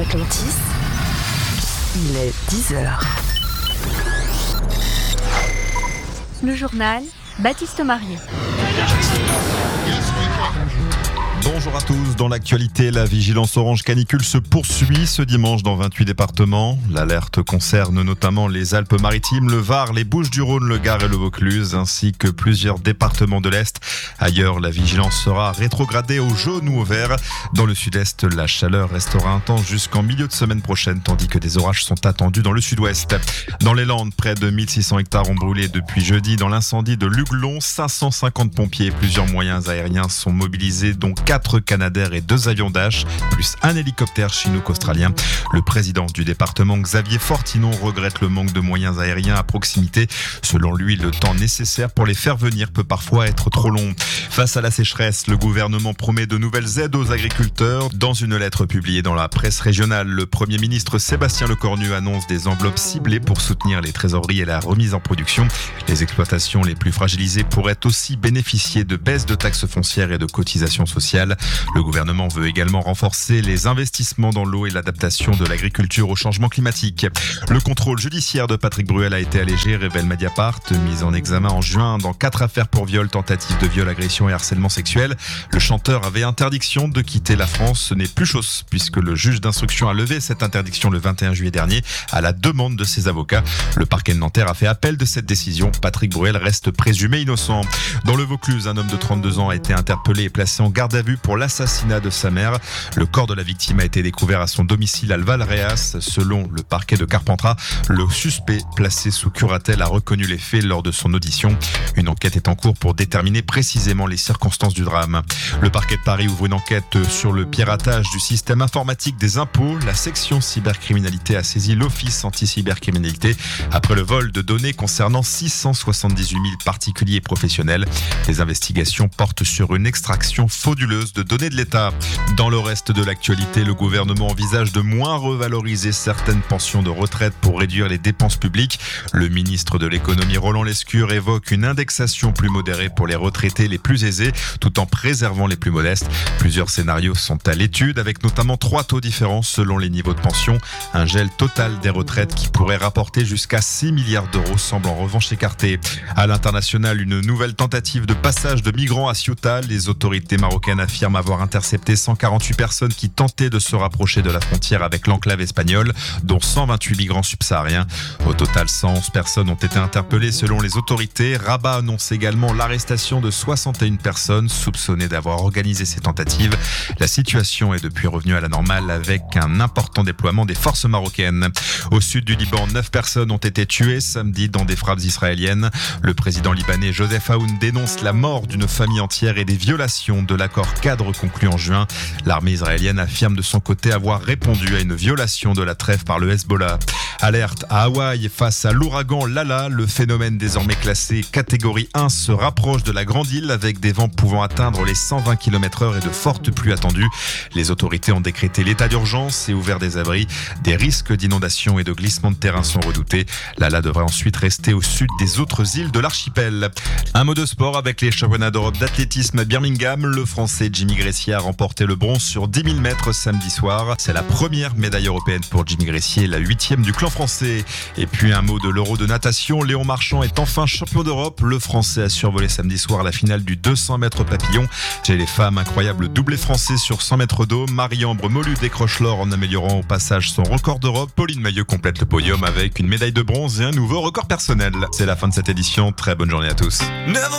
Atlantis, il est 10h. Le journal, Baptiste Marier. Bonjour à tous. Dans l'actualité, la vigilance orange canicule se poursuit ce dimanche dans 28 départements. L'alerte concerne notamment les Alpes-Maritimes, le Var, les Bouches-du-Rhône, le Gard et le Vaucluse, ainsi que plusieurs départements de l'Est. Ailleurs, la vigilance sera rétrogradée au jaune ou au vert. Dans le sud-est, la chaleur restera intense jusqu'en milieu de semaine prochaine, tandis que des orages sont attendus dans le sud-ouest. Dans les Landes, près de 1600 hectares ont brûlé depuis jeudi dans l'incendie de Luglon. 550 pompiers et plusieurs moyens aériens sont mobilisés, dont 4 Canadair et 2 avions Dash, plus un hélicoptère chinook-australien. Le président du département, Xavier Fortinon, regrette le manque de moyens aériens à proximité. Selon lui, le temps nécessaire pour les faire venir peut parfois être trop long. Face à la sécheresse, le gouvernement promet de nouvelles aides aux agriculteurs. Dans une lettre publiée dans la presse régionale, le Premier ministre Sébastien Lecornu annonce des enveloppes ciblées pour soutenir les trésoreries et la remise en production. Les exploitations les plus fragilisées pourraient aussi bénéficier de baisses de taxes foncières et de cotisations sociales. Le gouvernement veut également renforcer les investissements dans l'eau et l'adaptation de l'agriculture au changement climatique. Le contrôle judiciaire de Patrick Bruel a été allégé, révèle Mediapart. Mis en examen en juin dans 4 affaires pour viol, tentative de viol, agression et harcèlement sexuel. Le chanteur avait interdiction de quitter la France. Ce n'est plus chose puisque le juge d'instruction a levé cette interdiction le 21 juillet dernier à la demande de ses avocats. Le parquet de Nanterre a fait appel de cette décision. Patrick Bruel reste présumé innocent. Dans le Vaucluse, un homme de 32 ans a été interpellé et placé en garde à vue pour l'assassinat de sa mère. Le corps de la victime a été découvert à son domicile à Valréas. Selon le parquet de Carpentras, le suspect placé sous curatelle a reconnu les faits lors de son audition. Une enquête est en cours pour déterminer précisément les circonstances du drame. Le parquet de Paris ouvre une enquête sur le piratage du système informatique des impôts. La section cybercriminalité a saisi l'Office anti-cybercriminalité après le vol de données concernant 678 000 particuliers et professionnels. Les investigations portent sur une extraction frauduleuse de données de l'État. Dans le reste de l'actualité, le gouvernement envisage de moins revaloriser certaines pensions de retraite pour réduire les dépenses publiques. Le ministre de l'économie Roland Lescure évoque une indexation plus modérée pour les retraités les plus aisés, tout en préservant les plus modestes. Plusieurs scénarios sont à l'étude, avec notamment 3 taux différents selon les niveaux de pension. Un gel total des retraites qui pourrait rapporter jusqu'à 6 milliards d'euros semble en revanche écarté. À l'international, une nouvelle tentative de passage de migrants à Ceuta. Les autorités marocaines affirme avoir intercepté 148 personnes qui tentaient de se rapprocher de la frontière avec l'enclave espagnole, dont 128 migrants subsahariens. Au total, 111 personnes ont été interpellées selon les autorités. Rabat annonce également l'arrestation de 61 personnes soupçonnées d'avoir organisé ces tentatives. La situation est depuis revenue à la normale avec un important déploiement des forces marocaines. Au sud du Liban, 9 personnes ont été tuées samedi dans des frappes israéliennes. Le président libanais Joseph Aoun dénonce la mort d'une famille entière et des violations de l'accord cadre conclu en juin. L'armée israélienne affirme de son côté avoir répondu à une violation de la trêve par le Hezbollah. Alerte à Hawaï face à l'ouragan Lala. Le phénomène désormais classé catégorie 1 se rapproche de la grande île avec des vents pouvant atteindre les 120 km/h et de fortes pluies attendues. Les autorités ont décrété l'état d'urgence et ouvert des abris. Des risques d'inondation et de glissement de terrain sont redoutés. Lala devrait ensuite rester au sud des autres îles de l'archipel. Un mot de sport avec les championnats d'Europe d'athlétisme à Birmingham. Le Français Jimmy Gressier a remporté le bronze sur 10 000 mètres samedi soir. C'est la première médaille européenne pour Jimmy Gressier, la 8e du clan français. Et puis un mot de l'Euro de natation. Léon Marchand est enfin champion d'Europe. Le Français a survolé samedi soir la finale du 200 mètres papillon. Chez les femmes, incroyable doublé français sur 100 mètres d'eau. Marie-Ambre Molu décroche l'or en améliorant au passage son record d'Europe. Pauline Maillot complète le podium avec une médaille de bronze et un nouveau record personnel. C'est la fin de cette édition. Très bonne journée à tous.